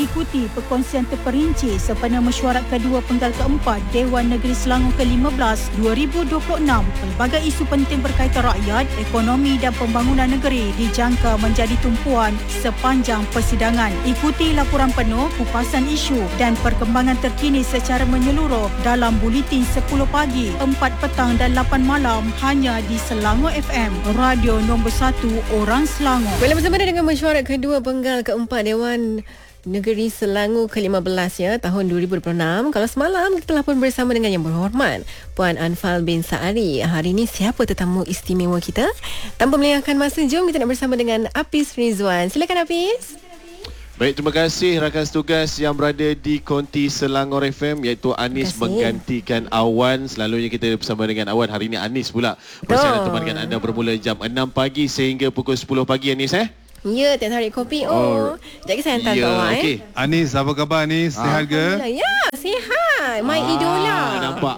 ikuti perkongsian terperinci sempena mesyuarat kedua penggal keempat Dewan Negeri Selangor ke-15 2026. Pelbagai isu penting berkaitan rakyat, ekonomi dan pembangunan negeri dijangka menjadi tumpuan sepanjang persidangan. Ikuti laporan penuh, kupasan isu dan perkembangan terkini secara menyeluruh dalam Buletin 10 pagi, 4 petang dan 8 malam hanya di Selangor FM, radio nombor 1 orang Selangor. Bersama dengan mesyuarat kedua penggal keempat Dewan Negeri Selangor ke-15 ya, tahun 2026. Kalau semalam kita telah pun bersama dengan Yang Berhormat Puan Anfal bin Saari. Hari ini siapa tetamu istimewa kita? Tanpa melengahkan masa, jom kita nak bersama dengan Hafiz Rizwan. Silakan Hafiz. Baik, terima kasih rakan tugas yang berada di konti Selangor FM, iaitu Anis menggantikan Awan. Selalunya kita bersama dengan Awan, hari ini Anis pula bersama teman dengan anda bermula jam 6 pagi sehingga pukul 10 pagi Anis Ya, tiap hari kopi. Jadi saya hantar kawan. Okay. Anis, apa khabar Anis? Sihat ke? Ya, sihat. My idola. Nampak.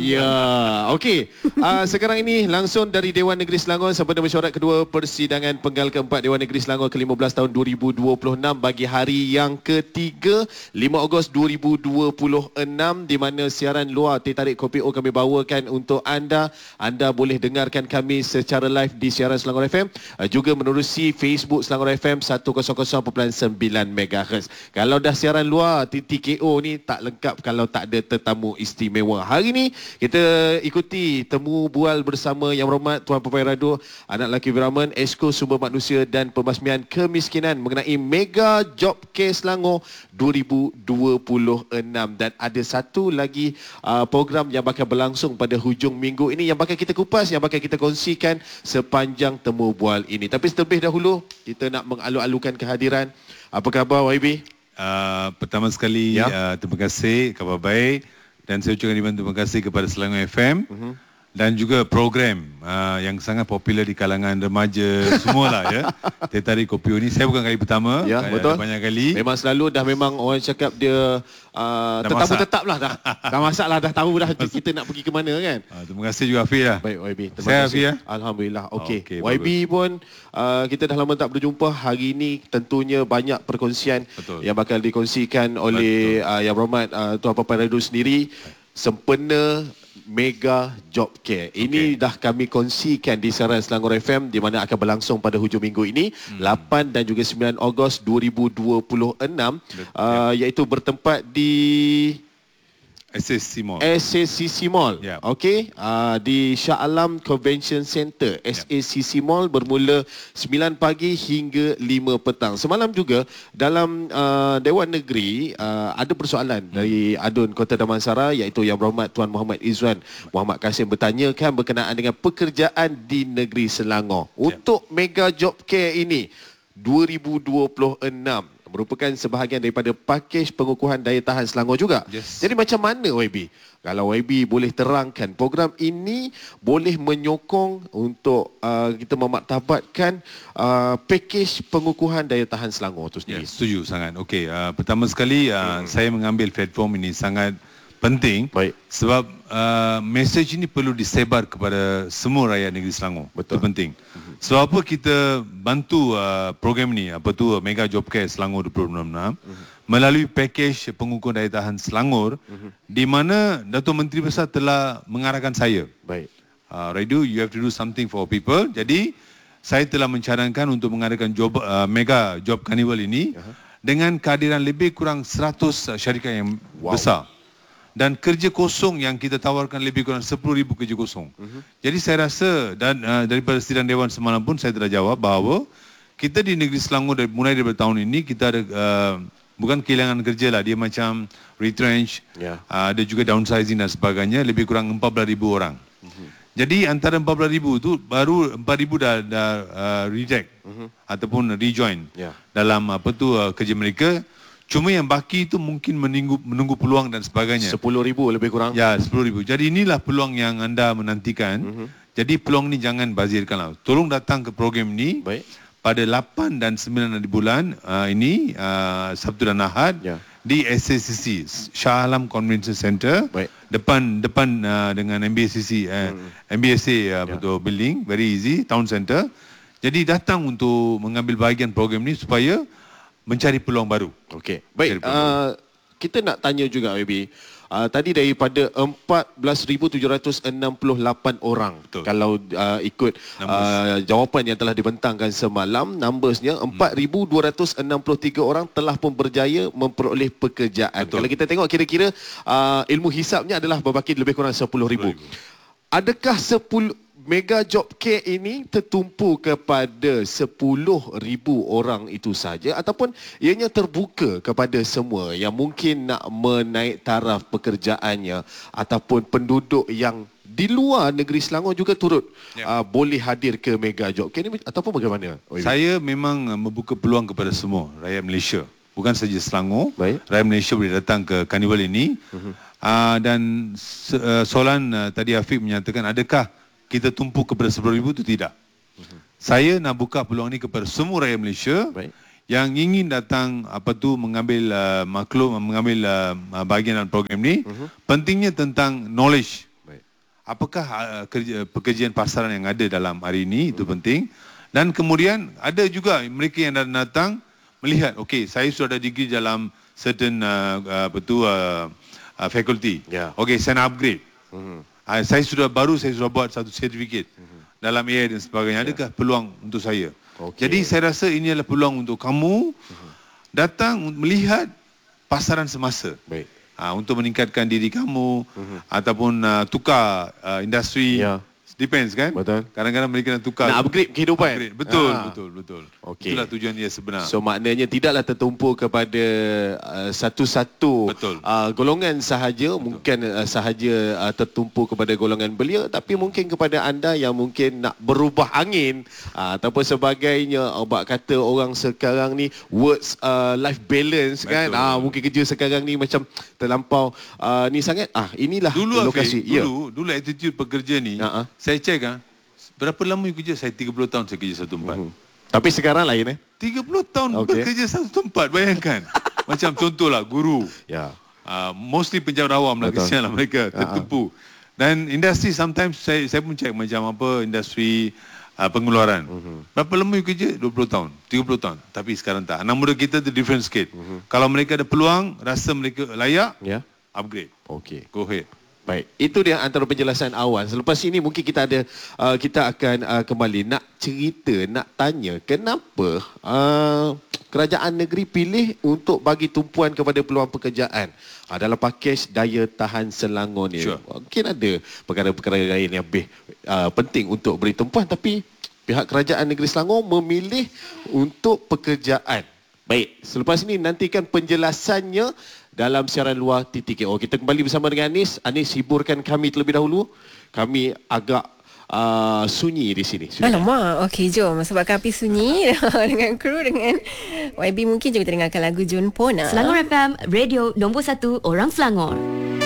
Okey. Sekarang ini langsung dari Dewan Negeri Selangor sempena mesyuarat kedua persidangan penggal keempat Dewan Negeri Selangor ke-15 tahun 2026 bagi hari yang ketiga 5 Ogos 2026, di mana siaran luar Teh Tarik Kopi O kami bawakan untuk anda. Anda boleh dengarkan kami secara live di siaran Selangor FM, juga menerusi Facebook Selangor FM 100.9 MHz. Kalau dah siaran luar TKO ni tak lengkap kalau tak ada tetamu istimewa. Hari ni kita ikuti temu bual bersama Yang Berhormat Tuan Papai Rado Anak Lelaki Wiraman, Esko Sumber Manusia dan Pembasmian Kemiskinan mengenai Mega Job Care Selangor 2026. Dan ada satu lagi program yang bakal berlangsung pada hujung minggu ini yang bakal kita kupas, yang bakal kita kongsikan sepanjang temu bual ini. Tapi terlebih dahulu kita nak mengalu-alukan kehadiran. Apa khabar YB? Pertama sekali terima kasih, khabar baik, dan saya ucapkan ribuan terima kasih kepada Selangor FM dan juga program yang sangat popular di kalangan remaja semualah ya. Teh Tarik Kopi O ni saya bukan kali pertama, betul. Banyak kali. Memang selalu memang orang cakap dia tetamu tetap lah dah. Dah masak lah, dah tahu dah kita nak pergi ke mana kan. Terima kasih juga Hafiz lah. Baik YB, terima kasih. kasih. Alhamdulillah. Okey. YB bagus. pun kita dah lama tak berjumpa. Hari ini tentunya banyak perkongsian yang bakal dikongsikan oleh Yang Berhormat Tuan Papai Rado sendiri sempena Mega Job Care. Ini dah kami kongsikan di siaran Selangor FM, di mana akan berlangsung pada hujung minggu ini 8 dan juga 9 Ogos 2026, iaitu bertempat di SACC Mall. Okey, di Shah Alam Convention Center, SACC Mall, bermula 9 pagi hingga 5 petang. Semalam juga dalam Dewan Negeri ada persoalan dari Adun Kota Damansara, iaitu Yang Berhormat Tuan Muhammad Izzuan Muhammad Kasim bertanyakan berkenaan dengan pekerjaan di negeri Selangor. Untuk Mega Job Care ini 2026 merupakan sebahagian daripada pakej pengukuhan daya tahan Selangor juga. Jadi macam mana YB? Kalau YB boleh terangkan, program ini boleh menyokong untuk kita memaktabatkan pakej pengukuhan daya tahan Selangor itu sendiri. Setuju sangat. Okey, pertama sekali saya mengambil platform ini sangat penting. Sebab mesej ini perlu disebar kepada semua rakyat negeri Selangor. Betul. Itu penting. Sebab apa kita bantu program ni, apa tu Mega Job Care Selangor 2026 melalui pakej pengukuhan daya tahan Selangor, di mana Datuk Menteri Besar telah mengarahkan saya. Rado, you have to do something for people. Jadi saya telah mencadangkan untuk mengadakan Mega Job Carnival ini dengan kehadiran lebih kurang 100 syarikat yang besar. Dan kerja kosong yang kita tawarkan lebih kurang 10,000 kerja kosong. Jadi saya rasa, dan daripada sidang Dewan semalam pun saya telah jawab bahawa kita di negeri Selangor mulai daripada tahun ini kita ada bukan kehilangan kerja lah, dia macam retrench, ada juga downsizing dan sebagainya, lebih kurang 14,000 orang. Jadi antara 14,000 tu baru 4,000 dah reject ataupun rejoin dalam kerja mereka. Cuma yang baki itu mungkin menunggu peluang dan sebagainya. 10,000 lebih kurang. Ya, 10,000. Jadi inilah peluang yang anda menantikan. Jadi peluang ni jangan bazirkanlah. Tolong datang ke program ni pada 8 dan 9 bulan ini, Sabtu dan Ahad di SACC, Shah Alam Convention Center. Depan dengan MBSCC, MBSA betul building, very easy, town center. Jadi datang untuk mengambil bahagian program ni supaya mencari peluang baru. Okey. Baik, kita nak tanya juga maybe tadi daripada 14,768 orang. Betul. Kalau ikut jawapan yang telah dibentangkan semalam, numbersnya 4,263 orang telah pun berjaya memperoleh pekerjaan. Betul. Kalau kita tengok kira-kira ilmu hisapnya adalah berbaki lebih kurang 10,000. Adakah 10 Mega Job Care ini tertumpu kepada 10,000 orang itu saja ataupun ianya terbuka kepada semua yang mungkin nak menaik taraf pekerjaannya ataupun penduduk yang di luar negeri Selangor juga turut boleh hadir ke Mega Job Care ini ataupun bagaimana? Saya memang membuka peluang kepada semua rakyat Malaysia. Bukan saja Selangor, Baik. rakyat Malaysia boleh datang ke karnival ini. Dan soalan tadi Afiq menyatakan adakah kita tumpu kepada 10,000 itu tidak. Saya nak buka peluang ini kepada semua rakyat Malaysia. Baik. Yang ingin datang mengambil mengambil bahagian dalam program ini. Pentingnya tentang knowledge. Baik. Apakah pekerjaan pasaran yang ada dalam hari ini, itu penting. Dan kemudian ada juga mereka yang datang melihat, okey, saya sudah ada degree dalam certain faculty. Ya. Okey, saya nak upgrade. Saya sudah buat satu sertifikat dalam AI dan sebagainya. Adakah peluang untuk saya? Okey. Jadi saya rasa ini adalah peluang untuk kamu datang melihat pasaran semasa. Baik. Untuk meningkatkan diri kamu ataupun tukar industri. Ya. Depends kan? Betul. Kadang-kadang mereka nak tukar. Nak upgrade kehidupan. Upgrade. Betul. Okey. Itulah tujuan dia sebenar. So maknanya tidaklah tertumpu kepada satu-satu Betul. Golongan sahaja. Betul. Mungkin sahaja tertumpu kepada golongan belia, tapi mungkin kepada anda yang mungkin nak berubah angin ataupun sebagainya. Awak kata orang sekarang ni words life balance. Betul. Kan. Mungkin kerja sekarang ni macam terlampau ni sangat. Inilah Dulu lokasi. Afiq, dulu attitude pekerja ni, saya cek berapa lama you kerja? Saya 30 tahun saya kerja satu tempat. Tapi sekarang lain 30 tahun bekerja satu tempat, bayangkan. Macam contohlah guru. Ya. Mostly penjawat awam lah, kesian lah mereka tertipu. Dan industri sometimes saya pun cek macam apa industri pengeluaran. Berapa lama you kerja? 20 tahun, 30 tahun. Tapi sekarang tak. Anak muda kita tu different sikit. Kalau mereka ada peluang, rasa mereka layak, upgrade. Okey. Go ahead. Baik, itu dia antara penjelasan awal. Selepas ini mungkin kita akan kembali nak cerita, nak tanya kenapa kerajaan negeri pilih untuk bagi tumpuan kepada peluang pekerjaan dalam pakej daya tahan Selangor ni. Sure. Mungkin ada perkara-perkara lain yang lebih penting untuk beri tumpuan, tapi pihak kerajaan negeri Selangor memilih untuk pekerjaan. Baik, selepas ini nantikan penjelasannya dalam siaran luar TTKO. Kita kembali bersama dengan Anis. Anis, hiburkan kami terlebih dahulu. Kami agak sunyi di sini. Alamak, okey jom. Sebab kami sunyi dengan kru, dengan YB, mungkin je kita dengarkan lagu Jun Pona. Selangor FM, radio nombor 1 orang Selangor.